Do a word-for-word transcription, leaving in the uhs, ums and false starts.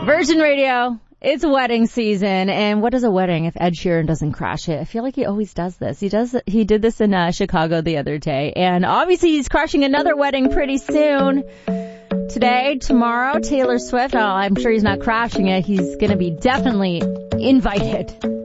Virgin Radio. It's wedding season, and what is a wedding if Ed Sheeran doesn't crash it? I feel like he always does this. He does. He did this in uh, Chicago the other day, and obviously he's crashing another wedding pretty soon. Today, tomorrow, Taylor Swift. Oh, I'm sure he's not crashing it. He's going to be definitely invited.